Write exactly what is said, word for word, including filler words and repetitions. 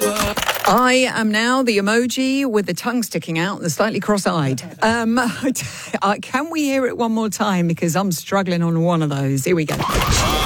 I am now the emoji with the tongue sticking out and the slightly cross-eyed. Um, can we hear it one more time? Because I'm struggling on one of those. Here we go.